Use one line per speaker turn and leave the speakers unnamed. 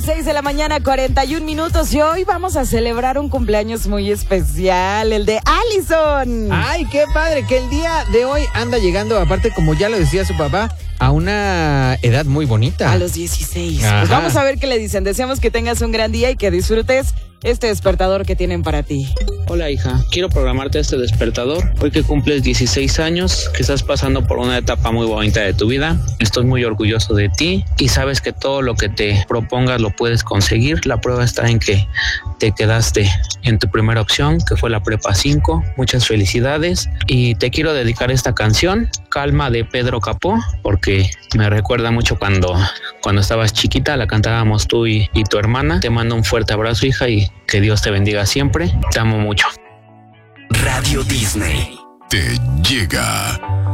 6 de la mañana, 41 minutos, y hoy vamos a celebrar un cumpleaños muy especial, el de Allison.
Ay, qué padre, que el día de hoy anda llegando, aparte, como ya lo decía su papá, a una edad muy bonita.
A los 16.
Ajá.
Pues vamos a ver qué le dicen. Deseamos que tengas un gran día y que disfrutes este despertador que tienen para ti.
Hola hija, quiero programarte este despertador. Hoy que cumples 16 años, que estás pasando por una etapa muy bonita de tu vida. Estoy muy orgulloso de ti y sabes que todo lo que te propongas lo puedes conseguir. La prueba está en que te quedaste en tu primera opción, que fue la Prepa 5. Muchas felicidades y te quiero dedicar esta canción, Calma, de Pedro Capó, porque me recuerda mucho cuando estabas chiquita, la cantábamos tú y tu hermana. Te mando un fuerte abrazo, hija, y que Dios te bendiga siempre. Te amo mucho.
Radio Disney te llega.